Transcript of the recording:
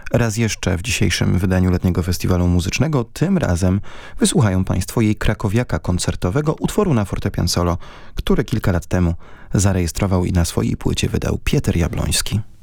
raz jeszcze w dzisiejszym wydaniu Letniego Festiwalu Muzycznego. Tym razem wysłuchają Państwo jej krakowiaka koncertowego, utworu na fortepian solo, który kilka lat temu zarejestrował i na swojej płycie wydał Pieter Jabłoński.